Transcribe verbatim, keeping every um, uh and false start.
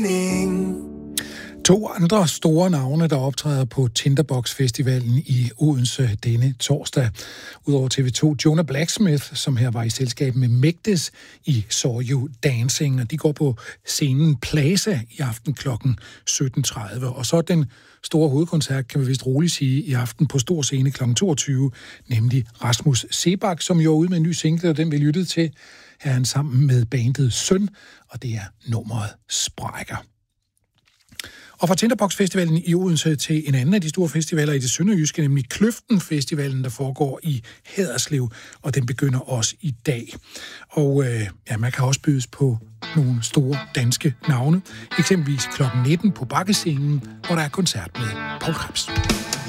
To andre store navne, der optræder på Tinderbox-festivalen i Odense denne torsdag. Udover T V to, Jonah Blacksmith, som her var i selskab med Mægdes i Saw You Dancing, og de går på scenen Plaza i aften klokken sytten tredive. Og så den store hovedkoncert, kan vi vist roligt sige, i aften på stor scene klokken toogtyve, nemlig Rasmus Seebach, som jo er ude med en ny single, og den vi lyttede til, her er han sammen med bandet Søn, og det er nummeret Sprækker. Og fra Tinderbox-festivalen i Odense til en anden af de store festivaler i det sønderjyske, nemlig Kløften-festivalen, der foregår i Haderslev, og den begynder også i dag. Og øh, ja, man kan også bydes på nogle store danske navne, eksempelvis klokken nitten på Bakkescenen, hvor der er koncert med Poul Krebs.